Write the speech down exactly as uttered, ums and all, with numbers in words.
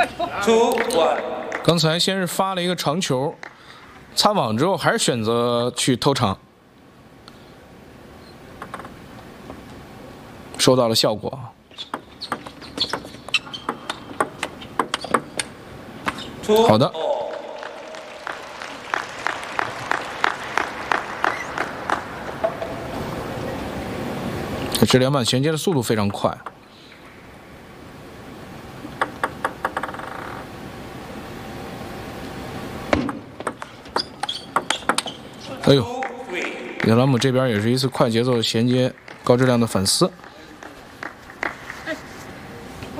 two one。 刚才先是发了一个长球，擦网之后还是选择去偷长，收到了效果。好的。 这两板衔接的速度非常快，哎呦，亚拉姆这边也是一次快节奏的衔接，高质量的反撕。